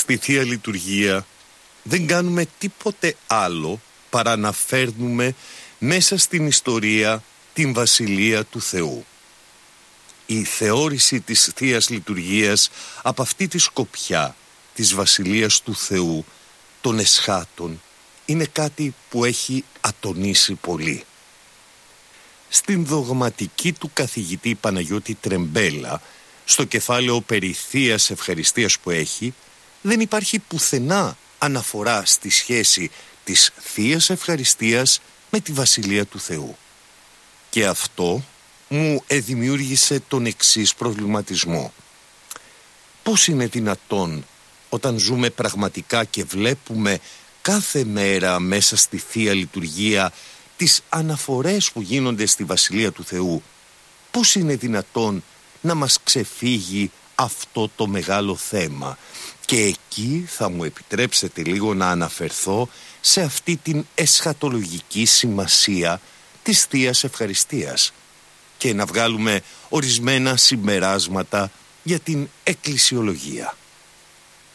στη Θεία Λειτουργία δεν κάνουμε τίποτε άλλο παρά να φέρνουμε μέσα στην ιστορία την Βασιλεία του Θεού. Η θεώρηση της Θείας Λειτουργίας από αυτή τη σκοπιά της Βασιλείας του Θεού των εσχάτων είναι κάτι που έχει ατονίσει πολύ. Στην δογματική του καθηγητή Παναγιώτη Τρεμπέλα, στο κεφάλαιο περί Θείας Ευχαριστίας που έχει, δεν υπάρχει πουθενά αναφορά στη σχέση της Θείας Ευχαριστίας με τη Βασιλεία του Θεού. Και αυτό μου δημιούργησε τον εξής προβληματισμό. Πώς είναι δυνατόν όταν ζούμε πραγματικά και βλέπουμε κάθε μέρα μέσα στη Θεία Λειτουργία τις αναφορές που γίνονται στη Βασιλεία του Θεού, πώς είναι δυνατόν να μας ξεφύγει αυτό το μεγάλο θέμα? Και εκεί θα μου επιτρέψετε λίγο να αναφερθώ σε αυτή την εσχατολογική σημασία της Θείας Ευχαριστίας και να βγάλουμε ορισμένα συμπεράσματα για την εκκλησιολογία.